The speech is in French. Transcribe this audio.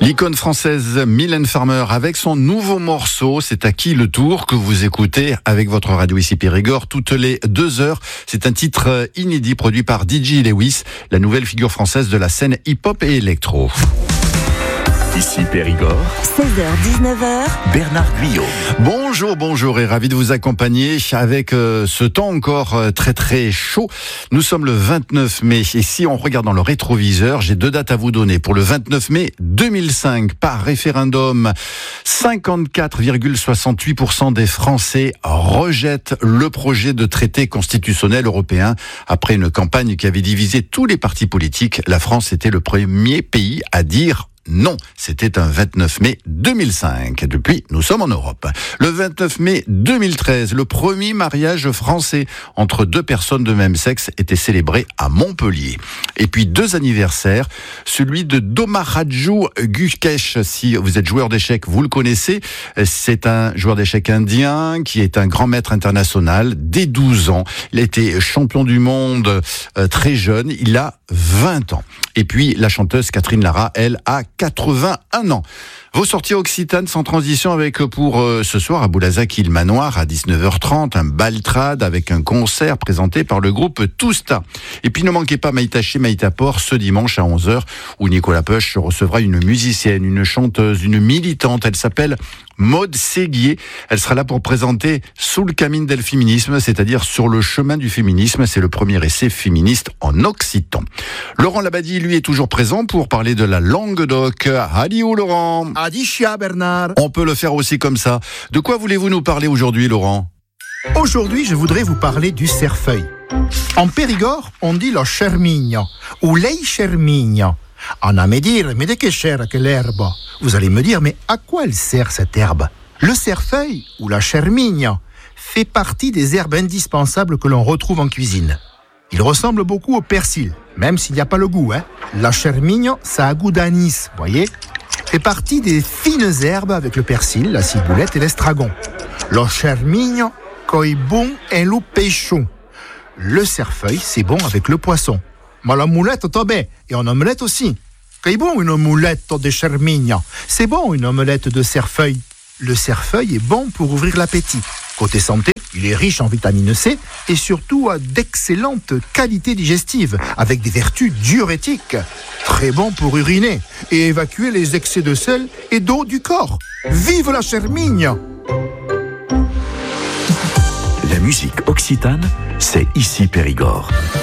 L'icône française Mylène Farmer avec son nouveau morceau, c'est à qui le tour, que vous écoutez avec votre radio ici Périgord toutes les 2 heures. C'est un titre inédit produit par DJ Lewis, la nouvelle figure française de la scène hip-hop et électro. Ici Périgord, 16h-19h, Bernard Guyot. Bonjour et ravi de vous accompagner avec ce temps encore très très chaud. Nous sommes le 29 mai et si on regarde dans le rétroviseur, j'ai 2 dates à vous donner. Pour le 29 mai 2005, par référendum, 54,68% des Français rejettent le projet de traité constitutionnel européen. Après une campagne qui avait divisé tous les partis politiques, la France était le premier pays à dire non, c'était un 29 mai 2005. Depuis, nous sommes en Europe. Le 29 mai 2013, le premier mariage français entre 2 personnes de même sexe était célébré à Montpellier. Et puis 2 anniversaires, celui de Domaraju Gukesh. Si vous êtes joueur d'échecs, vous le connaissez. C'est un joueur d'échecs indien qui est un grand maître international dès 12 ans. Il a été champion du monde très jeune. Il a 20 ans. Et puis la chanteuse Catherine Lara, elle, a 81 ans. Vos sorties occitanes sans transition avec pour ce soir à Boulazac-il Manoir à 19h30, un baltrade avec un concert présenté par le groupe Tousta. Et puis ne manquez pas Maïta chez Maïta Port ce dimanche à 11h où Nicolas Peuch recevra une musicienne, une chanteuse, une militante. Elle s'appelle Maude Séguier. Elle sera là pour présenter Sous le camine del féminisme, c'est-à-dire sur le chemin du féminisme. C'est le premier essai féministe en occitan. Laurent Labadie, lui, est toujours présent pour parler de la Languedoc. Adieu Laurent. Adichia Bernard. On peut le faire aussi comme ça. De quoi voulez-vous nous parler aujourd'hui, Laurent ? Aujourd'hui, je voudrais vous parler du cerfeuil. En Périgord, on dit le chermigno ou lei chermigno. On a me dire, mais de que cher que l'herbe. Vous allez me dire, mais à quoi elle sert cette herbe ? Le cerfeuil ou la chermigne fait partie des herbes indispensables que l'on retrouve en cuisine. Il ressemble beaucoup au persil, même s'il n'y a pas le goût. La chermigne, ça a goût d'anis, voyez ? Fait partie des fines herbes avec le persil, la ciboulette et l'estragon. Le chermigne, coi bon en lo pêchon. Le cerfeuil, c'est bon avec le poisson. Mais la moulette, t'obé, et en omelette aussi. Qu'est bon une omelette de chermigne. C'est bon une omelette de cerfeuil. Le cerfeuil est bon pour ouvrir l'appétit. Côté santé, il est riche en vitamine C et surtout a d'excellentes qualités digestives, avec des vertus diurétiques. Très bon pour uriner et évacuer les excès de sel et d'eau du corps. Vive la chermigne! La musique occitane, c'est ici Périgord.